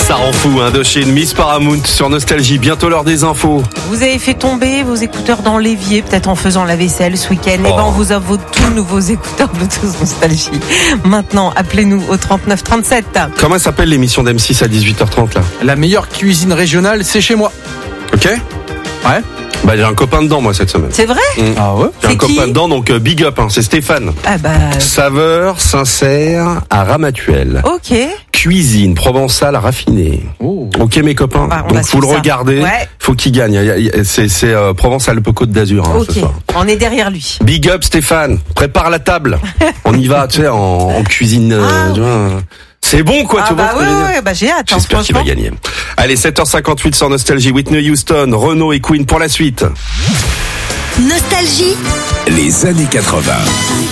Ça rend fou, de chez Miss Paramount sur Nostalgie. Bientôt l'heure des infos. Vous avez fait tomber vos écouteurs dans l'évier, peut-être en faisant la vaisselle ce week-end. Et on vous offre vos tout nouveaux écouteurs Bluetooth Nostalgie. Maintenant, appelez-nous au 39 37. Comment s'appelle l'émission d'M6 à 18h30 là ? La meilleure cuisine régionale, c'est chez moi. Ok ? Ouais. Bah j'ai un copain dedans moi cette semaine. C'est vrai ? Ah ouais. J'ai un C'est qui copain dedans, donc big up, c'est Stéphane. Ah bah... Saveur sincère à Ramatuelle. Ok. Cuisine provençale raffinée. Oh. Ok mes copains, Bah, on va donc vous le suivre ça. regardez, Ouais. faut qu'il gagne. C'est Provence-Alpes-Côte d'Azur ce Ok, soir. on est derrière lui. Big up Stéphane, prépare la table. On y va, tu sais, en cuisine. Tu vois. C'est bon quoi, tu vois bah ce que je veux dire. ouais, bah j'ai hâte. J'espère qu'il va gagner. Allez, 7h58 sur Nostalgie, Whitney Houston, Renaud et Queen pour la suite. Nostalgie. Les années 80.